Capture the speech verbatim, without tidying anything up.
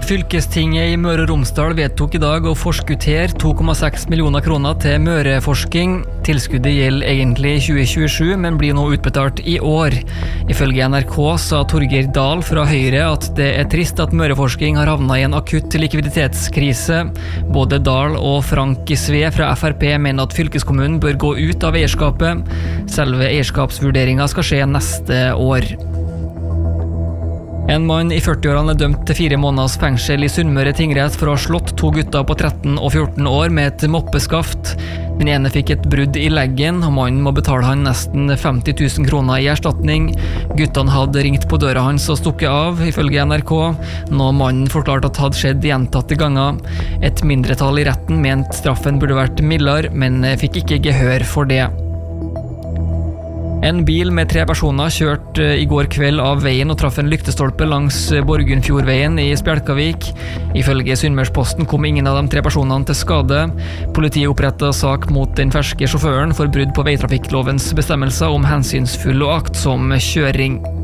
Fylkestinget i Møre og Romsdal vedtok i dag å forskuttere to komma seks millioner kroner til Møreforsking. Tilskuddet gjelder egentlig tjue tjuesju, men blir nå utbetalt i år. Ifølge N R K sa Torgeir Dahl fra Høyre at det er trist at Møreforsking har havnet i en akutt likviditetskrise. Både Dahl og Frank Sve fra F R P mener at fylkeskommunen bør gå ut av eierskapet. Selve eierskapsvurderingen skal skje neste år. En mann i førti-årene er dømt til fire måneders fengsel i Sunnmøre tingrett for å ha slått to gutter på tretten og fjorten år med et moppeskaft. Den ene fikk et brudd i leggen, og mannen må betale han nesten femti tusen kroner i erstatning. Guttene hadde ringt på døra hans og stukket av, ifølge N R K, noe mannen forklarte at hadde skjedd gjentatte ganger. Et mindretall i retten mente straffen burde vært mildere, men fikk ikke gehør for det. En bil med tre personer kjørte i går kveld av veien og traff en lyktestolpe langs Borgundfjordveien i Spjelkavik. Ifølge Sunnmørsposten kom ingen av de tre personene til skade. Politiet opprettet sak mot den ferske sjåføren for brudd på veitrafikklovens bestemmelser om hensynsfull og aktsom kjøring.